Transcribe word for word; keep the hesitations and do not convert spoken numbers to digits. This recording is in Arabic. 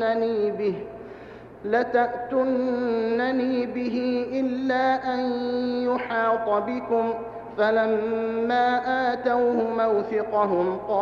لتأتونني به لتأتونني به إلا أن يحاط بكم فلما آتوه موثقهم